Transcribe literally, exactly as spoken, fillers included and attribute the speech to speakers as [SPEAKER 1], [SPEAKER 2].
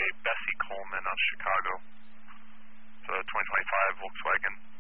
[SPEAKER 1] Bessie Coleman of Chicago. It's a twenty twenty-five Volkswagen.